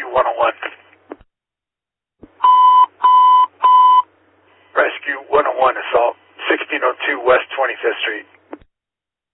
Rescue 101. Rescue 101 assault, 1602 West 25th Street.